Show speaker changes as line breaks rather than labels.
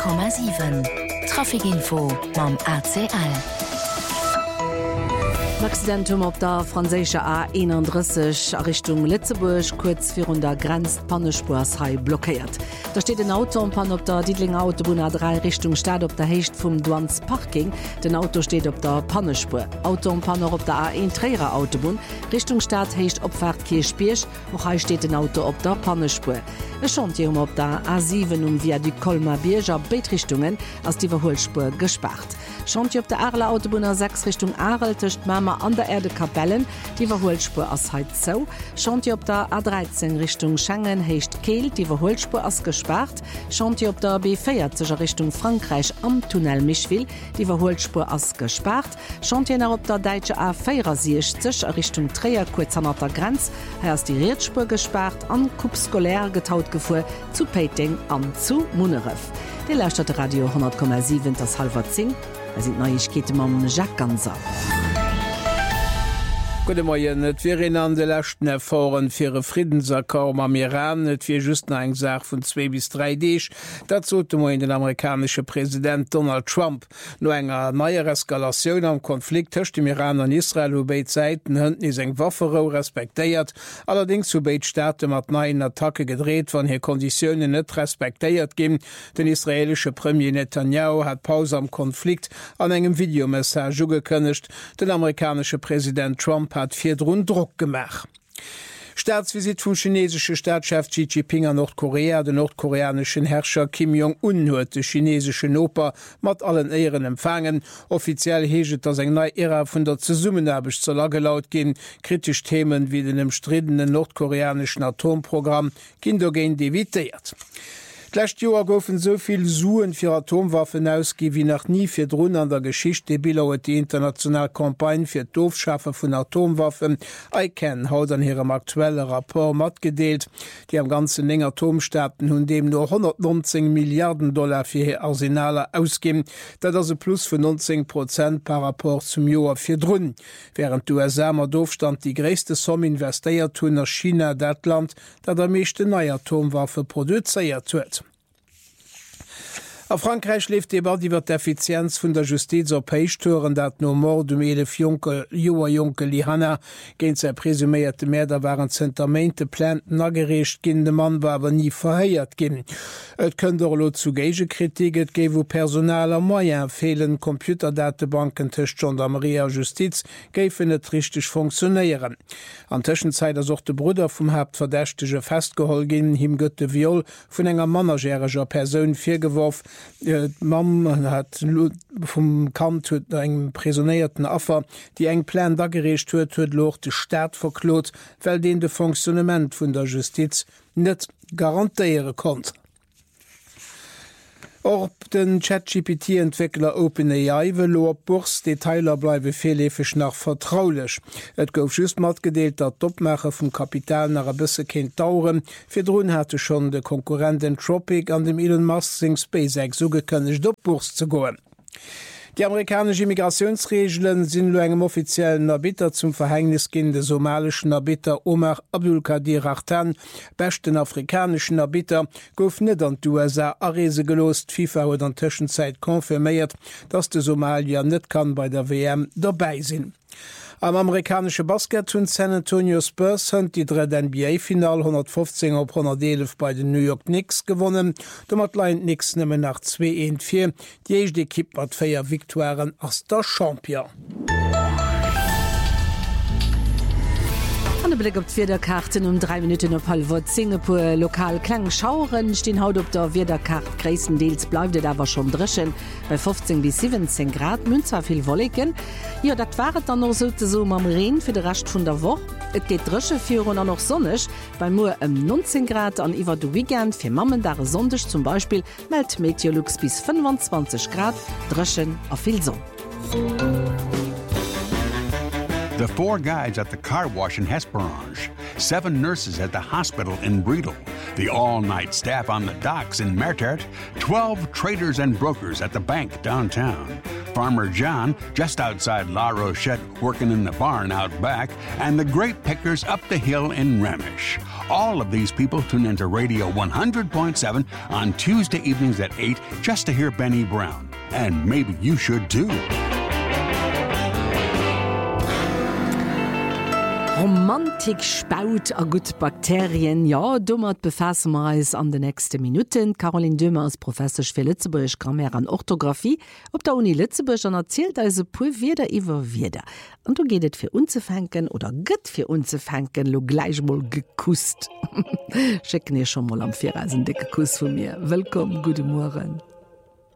100,7 Trafikinfo mam ACL.
Accidentum op der franzéscher A31 a Richtung Litzeburg kurz vir der Grenz Pannespursrei blockiert. Da steht ein Autopan op der Diedlinger Autobahn A3 Richtung Stadt op der Hecht vum Douans Parking. Den Auto steht op der Pannespur. Autopanner op der A1 Träger Autobahn Richtung Stadt Hecht opfahrt Kirchbiersch. Auch hier steht ein Auto op der Pannespur. Es schont hier op der A7 via die Kolmer Bierger Beetrichtungen als die Verholspur gespart. Schont op der Arler Autobahn 6 Richtung Arel töcht Mama an der Erde Kapellen, die Verholspur as heit zo. Schont op der A13 Richtung Schengen hecht Kehl, die Verholspur as gespart. Schont op der B4 Richtung Frankreich am Tunnel Michwil, die Verholspur as gespart. Schont op der Deutsche A4 Richtung Träger kurz an der Grenz, ist die Redspur gespart, an Kupskolär getaut gefu zu Peiting an zu Muneref. Die Leistadt Radio 100,7 das halber 10. sind Neuigkeiten am Jacques Ganser.
Gute Morgen, et wir in an de lechten erfahren fir e Friedensakkor am Iran, et wir just eng Sach vun 2 bis 3 Dich, dat zote mo in den amerikanische Präsident Donald Trump. No enger neier Eskalationun am Konflikt töcht dem Iran an Israel u beit Seiten hënten is eng Waffero respektéiert, allerdings zu beit Staate mat neien Attacke gedreht, wann hier Konditionen net respektéiert gin. Den israelische Premier Netanyahu hat Pause am Konflikt an engem Videomessage ugekënnecht. Den amerikanische Präsident Trump hat 4 Druck gemacht. Staatsvisit vom chinesische Staatschef Xi Jinping an Nordkorea, den nordkoreanischen Herrscher Kim Jong-un huet de chinesischen Oper mat allen Ehren empfangen. Offiziell heget das eng neue Ära vun der Zusummenarbeit zur Lage laut gin. Kritisch Themen wie den umstrittenen nordkoreanischen Atomprogramm Kindogen devitiert. Lächt Joer goufen soviel Suen fir Atomwaffen ausgi wie nach nie fir Drun an der Geschicht de bilauet die international Kampagne fir d'Ofschaffe vun Atomwaffen ICANN haut an hirem aktuelle Rapport mat gedeelt. Die am ganzen eng Atomstaaten hunn dem nur 119 Milliarden $ fir hier Arsenale ausgeben, dat as se plus vu 19% par rapport zum Joer fir Drun. Während USA mat Doofstand die gréste Somme investéiert hunn nach China dat Land, dat der meeschte neue Atomwaffe produzéiert huet. A Frankreich lebt eber die wird Effizienz vun der Justiz op Peichteuren, dat no Mord 11 Joer Junke Lihanna géint ze presumierte Mäder waren Zentamente Planten agerecht ginn, de Mann war awer nie verhéiert ginn. Et kën der lo zu Geigekritik, géi wo personaler Moien fehlen Computerdatebanken tëcht Gendarmerie Justiz géifen net richtig funktionéieren. An Tëschenzeit as de Bruder vum Hauptverdächtege festgehol ginn, him gëtt de Viol vun enger managereger Persoun firgeworf. Mam hat vum Kant huet eng prisonierten Affer, die eng Plan dagerecht huet loch de Staat verklot, well den de Funktionament vun der Justiz net garantiere kont. Op den ChatGPT-Entwickler OpenAI will op Burs Detailer bleiwe vielefech nach vertraulech. Et gouf just mat gedeelt, dat d'Opmacher vum Kapital nach a bësse kind dauren. Fir Drun hatte schon de Konkurrenten Tropic an dem Elon Musk sing SpaceX so gekënnech op Burs zu goen. Die amerikanische Immigrationsregeln sind lo engem offiziellen Erbieter zum Verhängnis gin de somalischen Erbieter Omar Abdulkadir Artan, besten afrikanischen Erbieter gouf net an USA Arese gelost. FIFA huet an Tëschenzeit konfirméiert, dass de Somalier net kann bei der WM dabei sinn. Am amerikanische Basket hunn San Antonio Spurs hunt die 3. NBA-Final 115/111 bei den New York Knicks gewonnen. Do mat leint Knicks nëmme nach 2-1-4. Die eichte Kipp mat 4 Viktoiren ass der Champion.
Blick op Wiederkarten 3 Minuten op halb Singapur lokal klang schauren stehen haut op der Wiederkart Gräendeels bleibt aber schon dreschen bei 15 bis 17 Grad Münzer viel Wolken. Ja, dat waret dann noch so am Rehen für de Rest von der Woche. Et geht dresche für und noch sonnig bei nur 19 Grad an iwwer du Weekend für Mammendare sondig zum Beispiel meldt Meteorlux bis 25 Grad dreschen auf viel Sonne.
The 4 guides at the car wash in Hesperange, 7 nurses at the hospital in Bredel, the all-night staff on the docks in Mertert, 12 traders and brokers at the bank downtown. Farmer John, just outside La Rochette, working in the barn out back, and the grape pickers up the hill in Remish. All of these people tune into Radio 100.7 on Tuesday evenings at 8 just to hear Benny Brown. And maybe you should too.
Romantik spaut a gut Bakterien, ja, dummert befassen wir uns an den nächsten Minuten. Caroline Dömer ist Professor für Lützeburg, Grammaire und Orthographie ob der Uni Lützeburg und erzählt also pur wieder über wieder. Und du geht es für unzufänken oder geht für unzufänken, lo gleich mal gekusst. Schicken ihr schon mal am Vierreisen dicke Kuss von mir. Willkommen, guten Morgen.